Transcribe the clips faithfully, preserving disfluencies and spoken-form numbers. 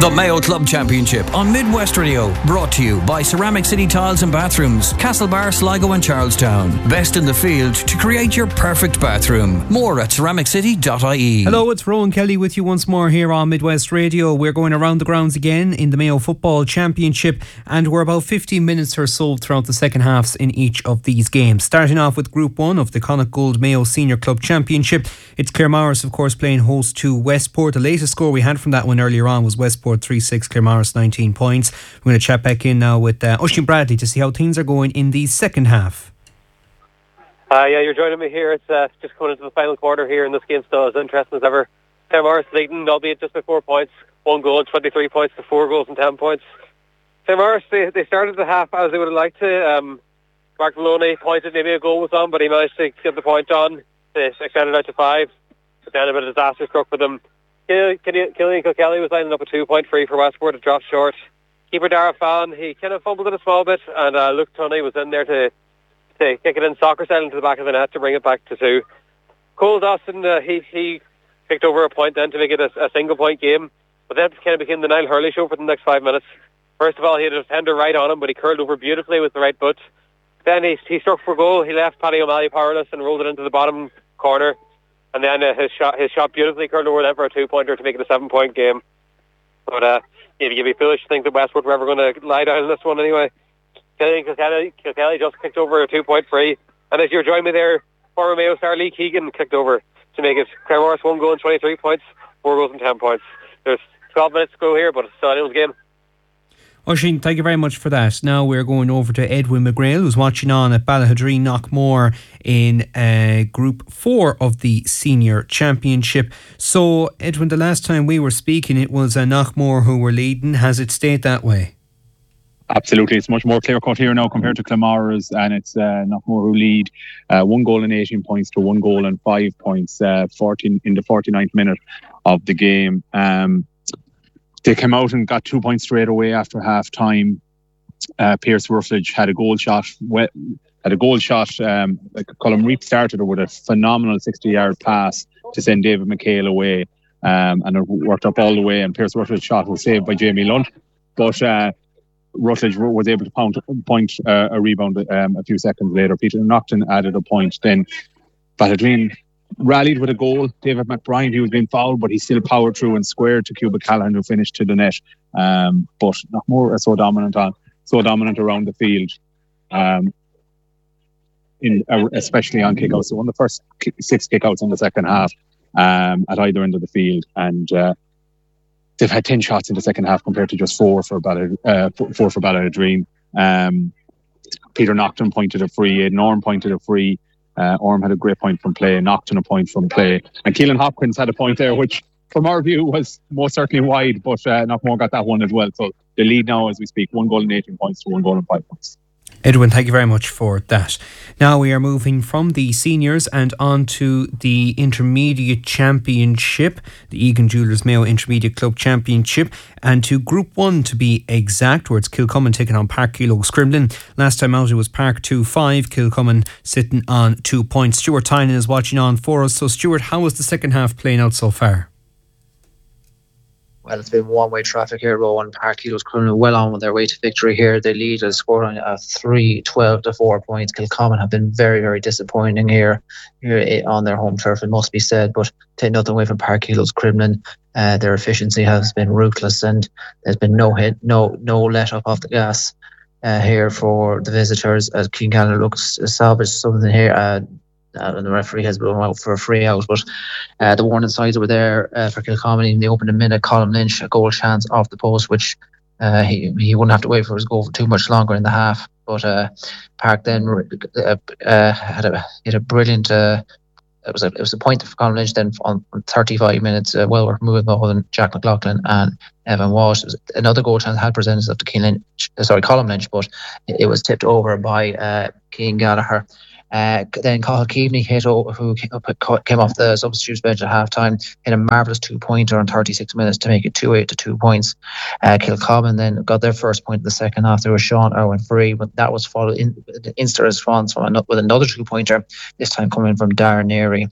The Mayo Club Championship on Midwest Radio, brought to you by Ceramic City Tiles and Bathrooms, Castlebar, Sligo and Charlestown. Best in the field to create your perfect bathroom. More at ceramic city dot I E. Hello, it's Rowan Kelly with you once more here on Midwest Radio. We're going around the grounds again in the Mayo Football Championship, and we're about fifteen minutes or so throughout the second halves in each of these games. Starting off with Group one of the Connacht Gold Mayo Senior Club Championship. It's Claremorris, of course, playing host to Westport. The latest score we had from that one earlier on was Westport three six, Claremorris nineteen points. We're going to chat back in now with uh, Oisín Bradley to see how things are going in the second half. Uh, yeah, you're joining me here. It's uh, just going into the final quarter here, and this game still as interesting as ever. Claremorris leading, albeit just by four points. One goal and twenty-three points to four goals and ten points. Claremorris, they, they started the half as they would have liked to. Um, Mark Maloney pointed, maybe a goal was on, but he managed to get the point on to extend it out to five. But then a bit of disaster struck for them. Killian Kilkelly was lining up a two-point free for Westport. It dropped short. Keeper Dara Fallon, he kind of fumbled it a small bit, and uh, Luke Tunney was in there to, to kick it in soccer style into the back of the net to bring it back to two. Cole Dawson, uh, he he kicked over a point then to make it a, a single-point game, but then kind of became the Niall Hurley show for the next five minutes. First of all, he had a defender right on him, but he curled over beautifully with the right foot. Then he, he struck for goal. He left Paddy O'Malley powerless and rolled it into the bottom corner. And then uh, his shot his shot beautifully curled over then for a two-pointer to make it a seven-point game. But uh, yeah, you'd be foolish to think that Westport were ever going to lie down in this one anyway. Killian Kilkelly, Kilkelly just kicked over a two-point free. And as you're joining me there, former Mayo star Lee Keegan kicked over to make it Claremorris one goal and twenty-three points, four goals and ten points. There's twelve minutes to go here, but it's still anyone's game. Oisín, thank you very much for that. Now we're going over to Edwin McGrail, who's watching on at Ballahadreen Knockmore in uh, Group four of the Senior Championship. So, Edwin, the last time we were speaking, it was uh, Knockmore who were leading. Has it stayed that way? Absolutely. It's much more clear-cut here now compared to Claremorris, and it's uh, Knockmore who lead uh, one goal and eighteen points to one goal and five points uh, fourteen in the forty-ninth minute of the game. Um, They came out and got two points straight away after half time. Uh, Pierce Ruffledge had a goal shot. Had a goal shot. Um, like Colm Reap started it with a phenomenal sixty-yard pass to send David McHale away, um, and it worked up all the way. And Pierce Ruffledge's shot was saved by Jamie Lunt, but uh, Ruffledge was able to pound, point uh, a rebound um, a few seconds later. Peter Nocton added a point. Then Ballahadreen rallied with a goal. David McBride, he was being fouled, but he still powered through and squared to Cuba Callahan, who finished to the net. Um, but Knockmore are so dominant on, so dominant around the field, um, in uh, especially on kickouts. So one of the first kick, six kickouts in the second half um, at either end of the field, and uh, they've had ten shots in the second half compared to just four for Ballard, uh, four for Ballahadreen. Um, Peter Nocton pointed a free. Norm pointed a free. Uh, Orm had a great point from play, Nocton a point from play, and Keelan Hopkins had a point there, which from our view was most certainly wide, but uh, Knockmore got that one as well. So the lead now as we speak, one goal and eighteen points to one goal and five points. Edwin, thank you very much for that. Now we are moving from the seniors and on to the intermediate championship, the Egan Jewellers Mayo Intermediate Club Championship, and to Group one to be exact, where it's Kilcummin taking on Park Kilo Scrimlin. Last time out it was Park two five, Kilcummin sitting on two points. Stuart Tynan is watching on for us. So Stuart, how was the second half playing out so far? Well, it's been one-way traffic here. Rowan Park Kilos Criminal well on with their way to victory here. They lead a score on uh, three twelve to four points. Kilcommon have been very, very disappointing here, here on their home turf, it must be said. But take nothing away from Park Kilos Criminal. Uh, their efficiency has been ruthless, and there's been no hit, no no let up off the gas uh, here for the visitors. As King Canada looks to salvage something here. Uh, Uh, and the referee has blown out for a free out, but uh, the warning signs were there uh, for Kilcommon in the opening minute. Colm Lynch, a goal chance off the post, which uh, he he wouldn't have to wait for his goal for too much longer in the half. But uh, Park then uh, uh, had a had a brilliant. Uh, it was a it was a point for Colm Lynch then on, on thirty-five minutes. Uh, well worth moving more than Jack McLaughlin and Evan Walsh. It was another goal chance had presented itself to Keane Lynch, uh, sorry Colm Lynch, but it, it was tipped over by uh, Keane Gallagher. Uh, then Cathal Keaveney hit over, who came off the substitutes bench at half time, hit a marvellous two pointer in thirty-six minutes to make it two eight to two points. Uh, Kilcommon then got their first point in the second half. There was Sean Irwin free, but that was followed in instant response from another, with another two pointer, this time coming from Darren Neary.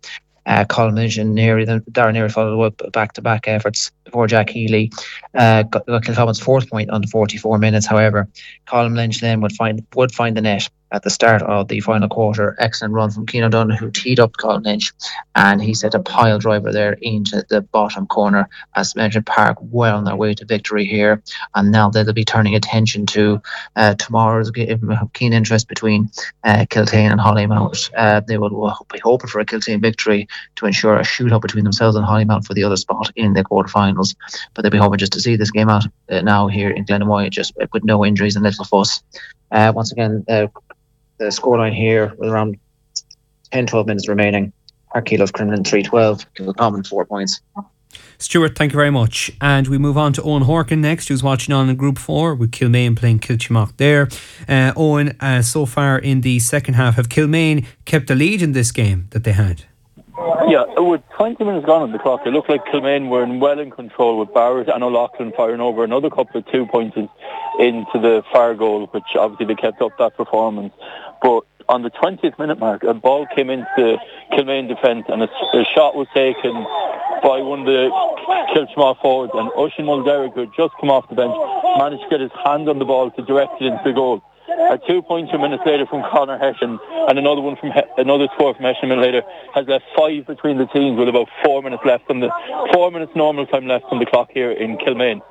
Uh, Colin Lynch and Neary, then Darren Neary followed up back-to-back efforts before Jack Healy uh, got, got Kilcommon's fourth point under forty-four minutes. However, Colin Lynch then would find would find the net at the start of the final quarter. Excellent run from Cian O'Donoghue, who teed up Colin Lynch, and he set a pile driver there into the bottom corner. As mentioned, Park well on their way to victory here, and now they'll be turning attention to uh, tomorrow's game. Keen interest between uh, Kiltane and Hollymount. Uh, they will be hoping for a Kiltane victory to ensure a shootout between themselves and Hollymount for the other spot in the quarterfinals. But they'll be hoping just to see this game out uh, now here in Glenamoy, just with no injuries and little fuss. Uh, once again, uh, the scoreline here with around ten twelve minutes remaining. Arkilos Crinoline three twelve, Kilcommon four points. Stuart, thank you very much. And we move on to Owen Horkin next, who's watching on in Group four with Kilmaine playing Kilchimock there. Uh, Owen, uh, so far in the second half, have Kilmaine kept the lead in this game that they had? Yeah, with twenty minutes gone on the clock, it looked like Kilmaine were in well in control, with Barrett and O'Loughlin firing over another couple of two pointers into the far goal, which obviously they kept up that performance. But on the twentieth minute mark, a ball came into Kilmaine defence, and a, a shot was taken by one of the Kilchimock forwards, and Oisin Mulderrick, who had just come off the bench, managed to get his hand on the ball to direct it into the goal. A two-pointer minutes later from Conor Hession, and another one from he- another score from Hession a minute later, has left five between the teams with about four minutes left on the four minutes normal time left on the clock here in Kilmaine.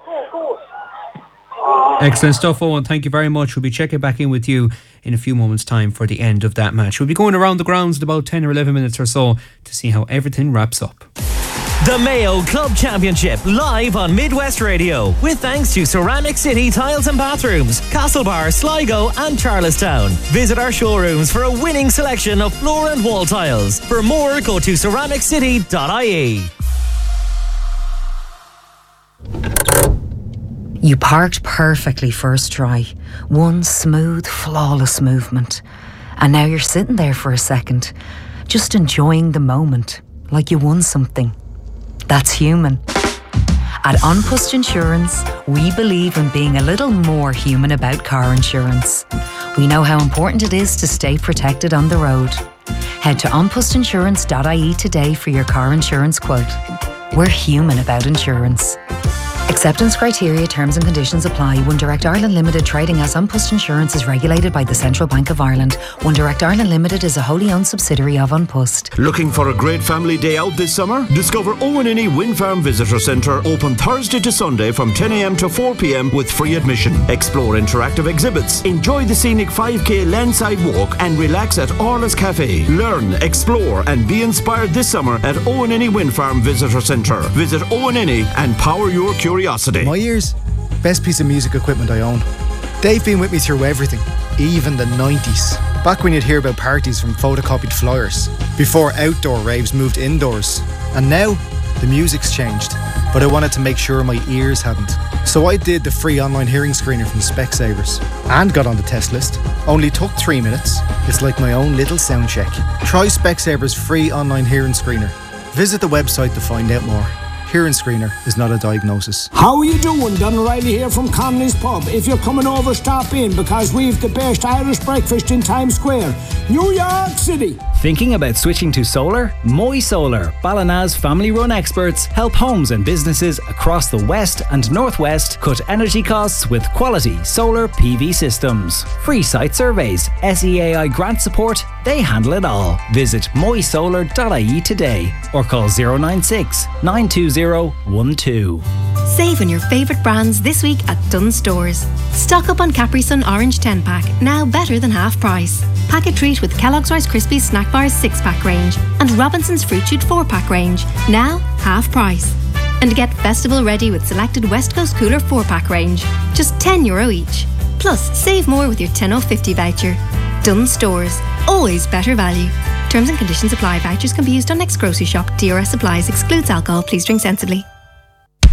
Excellent stuff, Owen. Thank you very much. We'll be checking back in with you in a few moments' time for the end of that match. We'll be going around the grounds in about ten or eleven minutes or so to see how everything wraps up. The Mayo Club Championship live on Midwest Radio, with thanks to Ceramic City Tiles and Bathrooms, Castlebar, Sligo and Charlestown. Visit our showrooms for a winning selection of floor and wall tiles. For more, go to ceramic city dot I E. You parked perfectly first try. One smooth, flawless movement. And now you're sitting there for a second, just enjoying the moment, like you won something. That's human. At An Post Insurance, we believe in being a little more human about car insurance. We know how important it is to stay protected on the road. Head to an post insurance dot I E today for your car insurance quote. We're human about insurance. Acceptance criteria, terms and conditions apply. One Direct Ireland Limited, trading as An Post Insurance, is regulated by the Central Bank of Ireland. One Direct Ireland Limited is a wholly owned subsidiary of An Post. Looking for a great family day out this summer? Discover Owen Inny Wind Farm Visitor Centre, open Thursday to Sunday from ten a m to four p m with free admission. Explore interactive exhibits, enjoy the scenic five k landside walk and relax at Orla's Cafe. Learn, explore and be inspired this summer at Owen Inny Wind Farm Visitor Centre. Visit Owen Inny and power your curiosity. My ears, best piece of music equipment I own. They've been with me through everything, even the nineties. Back when you'd hear about parties from photocopied flyers, before outdoor raves moved indoors. And now, the music's changed, but I wanted to make sure my ears hadn't. So I did the free online hearing screener from Specsavers and got on the test list. Only took three minutes. It's like my own little sound check. Try Specsavers free online hearing screener. Visit the website to find out more. Hearing screener is not a diagnosis. How are you doing? Don O'Reilly here from Connolly's Pub. If you're coming over, stop in, because we've the best Irish breakfast in Times Square, New York City. Thinking about switching to solar? Moy Solar, Ballina's family-run experts, help homes and businesses across the west and northwest cut energy costs with quality solar P V systems. Free site surveys, S E A I grant support, they handle it all. Visit moy solar dot I E today or call zero nine six, nine two zero, one two. Save on your favourite brands this week at Dunnes Stores. Stock up on Capri Sun Orange ten pack, now better than half price. Pack a treat with Kellogg's Rice Krispies Snack Bars six pack range and Robinson's Fruit Shoot four pack range, now half price. And get festival ready with selected West Coast Cooler four pack range, just ten euro each. Plus, save more with your ten oh fifty voucher. Dunnes Stores, always better value. Terms and conditions apply. Vouchers can be used on next grocery shop. D R S applies. Excludes alcohol. Please drink sensibly.